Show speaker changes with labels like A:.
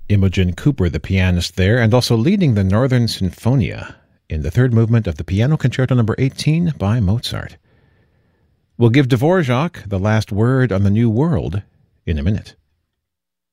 A: Imogen Cooper, the pianist there, and also leading the Northern Sinfonia in the third movement of the Piano Concerto No. 18 by Mozart. We'll give Dvorak the last word on the New World in a minute.